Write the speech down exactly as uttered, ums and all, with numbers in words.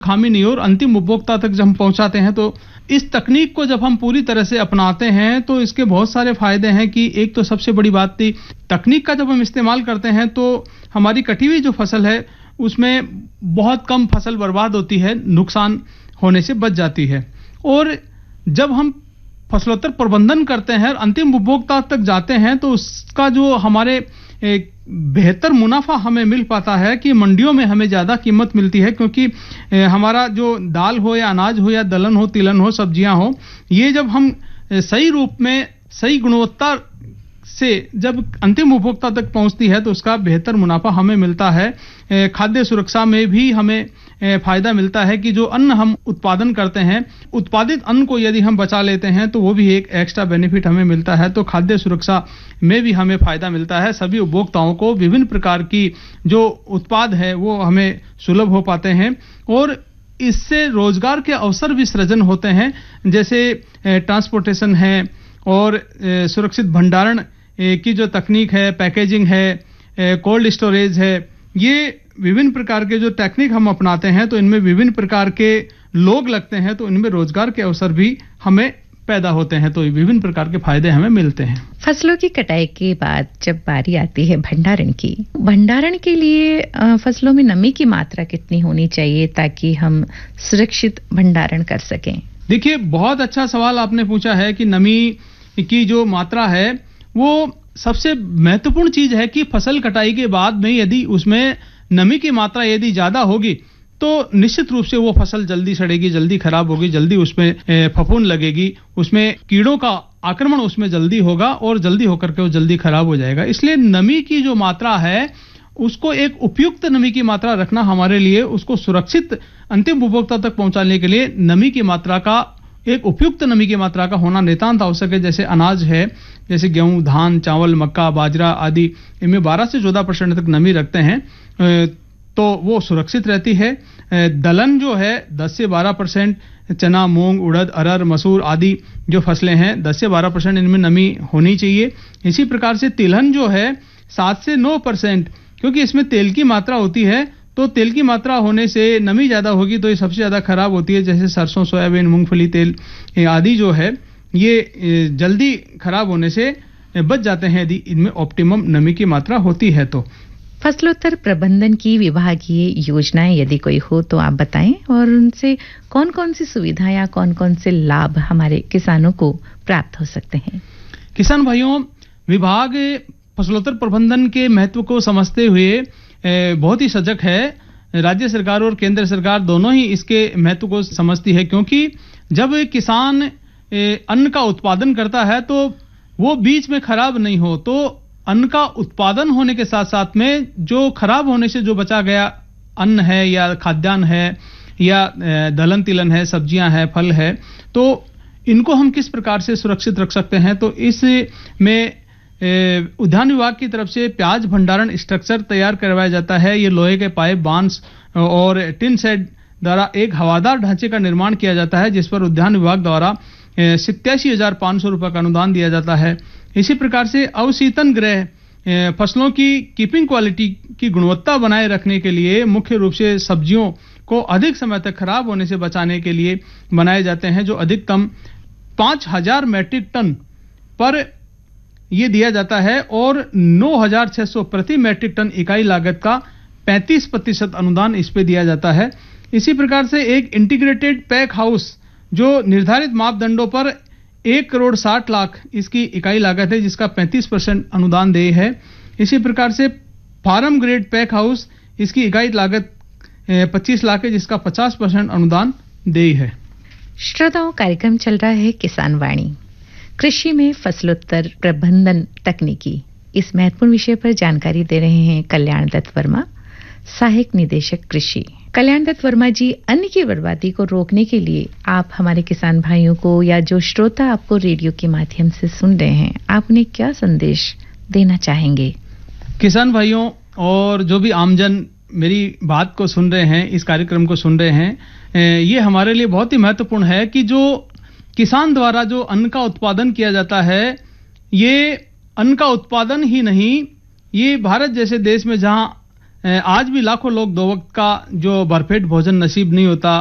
खामी नहीं हो और अंतिम उपभोक्ता तक जब हम पहुंचाते हैं तो इस तकनीक को जब हम पूरी तरह से अपनाते हैं तो इसके बहुत सारे फायदे हैं कि एक तो सबसे बड़ी बात थी तकनीक का जब हम इस्तेमाल करते हैं तो हमारी कटी हुई जो फसल है उसमें बहुत कम फसल बर्बाद होती है, नुकसान होने से बच जाती है। और जब हम फसलोत्तर प्रबंधन करते हैं और अंतिम उपभोक्ता तक जाते हैं तो उसका जो हमारे एक बेहतर मुनाफा हमें मिल पाता है कि मंडियों में हमें ज्यादा कीमत मिलती है, क्योंकि हमारा जो दाल हो या अनाज हो या दलहन हो, तिलहन हो, सब्जियां हो, ये जब हम सही रूप में सही गुणवत्ता से जब अंतिम उपभोक्ता तक पहुंचती है तो उसका बेहतर मुनाफा हमें मिलता है। खाद्य सुरक्षा में भी हमें फायदा मिलता है कि जो अन्न हम उत्पादन करते हैं, उत्पादित अन्न को यदि हम बचा लेते हैं तो वो भी एक एक्स्ट्रा बेनिफिट हमें मिलता है। तो खाद्य सुरक्षा में भी हमें फायदा मिलता है। सभी उपभोक्ताओं को विभिन्न प्रकार की जो उत्पाद है वो हमें सुलभ हो पाते हैं और इससे रोजगार के अवसर भी सृजन होते हैं, जैसे ट्रांसपोर्टेशन है और सुरक्षित भंडारण की जो तकनीक है, पैकेजिंग है, कोल्ड स्टोरेज है, ये विभिन्न प्रकार के जो टेक्निक हम अपनाते हैं तो इनमें विभिन्न प्रकार के लोग लगते हैं तो इनमें रोजगार के अवसर भी हमें पैदा होते हैं। तो विभिन्न प्रकार के फायदे हमें मिलते हैं। फसलों की कटाई के बाद जब बारी आती है भंडारण की, भंडारण के लिए फसलों में नमी की मात्रा कितनी होनी चाहिए ताकि हम सुरक्षित भंडारण कर सकें? देखिए, बहुत अच्छा सवाल आपने पूछा है कि नमी की जो मात्रा है वो सबसे महत्वपूर्ण चीज है कि फसल कटाई के बाद में यदि उसमें नमी की मात्रा यदि ज्यादा होगी तो निश्चित रूप से वो फसल जल्दी सड़ेगी, जल्दी खराब होगी, जल्दी उसमें फफूंद लगेगी, उसमें कीड़ों का आक्रमण उसमें जल्दी होगा और जल्दी होकर के वो जल्दी खराब हो जाएगा। इसलिए नमी की जो मात्रा है उसको एक उपयुक्त नमी की मात्रा रखना हमारे लिए, उसको सुरक्षित अंतिम उपभोक्ता तक पहुंचाने के लिए नमी की मात्रा का एक उपयुक्त नमी की मात्रा का होना नितांत आवश्यक है। जैसे अनाज है, जैसे गेहूं, धान, चावल, मक्का, बाजरा आदि, इनमें बारह से चौदह परसेंट तक नमी रखते हैं तो वो सुरक्षित रहती है। दलहन जो है दस से बारह परसेंट, चना, मूंग, उड़द, अरहर, मसूर आदि जो फसलें हैं दस से बारह परसेंट इनमें नमी होनी चाहिए। इसी प्रकार से तिलहन जो है सात से नौ परसेंट, क्योंकि इसमें तेल की मात्रा होती है तो तेल की मात्रा होने से नमी ज्यादा होगी तो ये सबसे ज्यादा खराब होती है। जैसे सरसों, सोयाबीन, मूंगफली तेल आदि जो है ये जल्दी खराब होने से बच जाते हैं यदि इनमें ऑप्टिमम नमी की मात्रा होती है। तो फसलोत्तर प्रबंधन की विभागीय योजनाएं यदि कोई हो तो आप बताएं और उनसे कौन कौन सी सुविधा या कौन कौन से लाभ हमारे किसानों को प्राप्त हो सकते हैं? किसान भाइयों, विभाग फसलोत्तर प्रबंधन के महत्व को समझते हुए बहुत ही सजग है। राज्य सरकार और केंद्र सरकार दोनों ही इसके महत्व को समझती है, क्योंकि जब किसान अन्न का उत्पादन करता है तो वो बीच में खराब नहीं हो, तो अन्न का उत्पादन होने के साथ साथ में जो खराब होने से जो बचा गया अन्न है या खाद्यान्न है या दलहन तिलहन है, सब्जियां है, फल है, तो इनको हम किस प्रकार से सुरक्षित रख सकते हैं। तो इसमें उद्यान विभाग की तरफ से प्याज भंडारण स्ट्रक्चर तैयार करवाया जाता है। ये लोहे के पाइप, बांस और टिन शेड द्वारा एक हवादार ढांचे का निर्माण किया जाता है, जिस पर उद्यान विभाग द्वारा सत्तासी हजार पांच सौ रुपए का अनुदान दिया जाता है। इसी प्रकार से अवशीतन गृह फसलों की कीपिंग क्वालिटी की गुणवत्ता बनाए रखने के लिए मुख्य रूप से सब्जियों को अधिक समय तक खराब होने से बचाने के लिए बनाए जाते हैं, जो अधिकतम पांच हजार मैट्रिक टन पर ये दिया जाता है और नौ हजार छह सौ प्रति मैट्रिक टन इकाई लागत का पैंतीस प्रतिशत अनुदान इस पे दिया जाता है। इसी प्रकार से एक इंटीग्रेटेड पैक हाउस जो निर्धारित मापदंडों पर एक करोड़ साठ लाख इसकी इकाई लागत है, जिसका पैंतीस परसेंट अनुदान देय है। इसी प्रकार से फार्म ग्रेड पैक हाउस, इसकी इकाई लागत पच्चीस लाख है, जिसका पचास परसेंट अनुदान देय है। श्रोताओं, कार्यक्रम चल रहा है किसान वाणी, कृषि में फसलोत्तर प्रबंधन तकनीकी। इस महत्वपूर्ण विषय पर जानकारी दे रहे हैं कल्याण दत्त वर्मा, सहायक निदेशक कृषि। कल्याण दत्त वर्मा जी, अन्न की बर्बादी को रोकने के लिए आप हमारे किसान भाइयों को या जो श्रोता आपको रेडियो के माध्यम से सुन रहे हैं, आप उन्हें क्या संदेश देना चाहेंगे? किसान भाइयों और जो भी आमजन मेरी बात को सुन रहे हैं, इस कार्यक्रम को सुन रहे हैं, ये हमारे लिए बहुत ही महत्वपूर्ण है कि जो किसान द्वारा जो अन्न का उत्पादन किया जाता है, ये अन्न का उत्पादन ही नहीं, ये भारत जैसे देश में जहां आज भी लाखों लोग दो वक्त का जो भरपेट भोजन नसीब नहीं होता